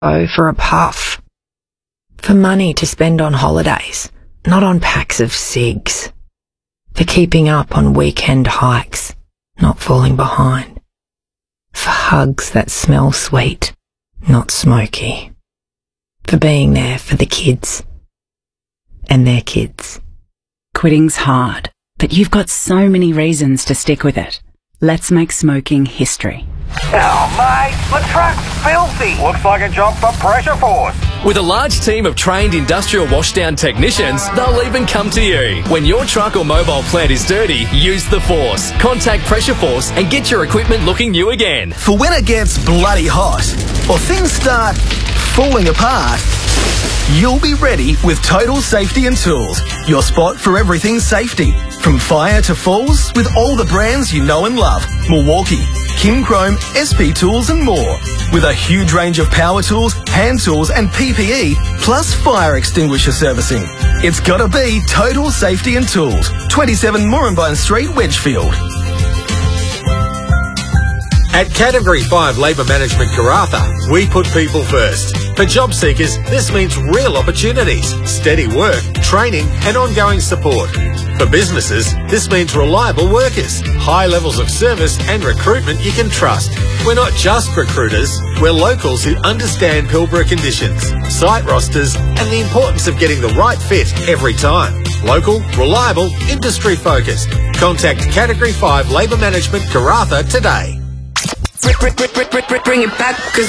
Go for a puff. For money to spend on holidays, not on packs of cigs. For keeping up on weekend hikes, not falling behind. For hugs that smell sweet, not smoky. For being there for the kids and their kids. Quitting's hard, but you've got so many reasons to stick with it. Let's make smoking history. Oh, mate, the truck's filthy. Looks like a job for Pressure Force. With a large team of trained industrial washdown technicians, they'll even come to you. When your truck or mobile plant is dirty, use the Force. Contact Pressure Force and get your equipment looking new again. For when it gets bloody hot, or things start falling apart, you'll be ready with Total Safety and Tools, your spot for everything safety. From fire to falls, with all the brands you know and love. Milwaukee, Kimchrome, SP Tools and more. With a huge range of power tools, hand tools and PPE, plus fire extinguisher servicing. It's gotta be Total Safety and Tools, 27 Moranbine Street, Wedgfield. At Category 5 Labour Management Karratha, we put people first. For job seekers, this means real opportunities, steady work, training and ongoing support. For businesses, this means reliable workers, high levels of service and recruitment you can trust. We're not just recruiters, we're locals who understand Pilbara conditions, site rosters and the importance of getting the right fit every time. Local, reliable, industry focused. Contact Category 5 Labour Management Karratha today. Bring it back, 'cause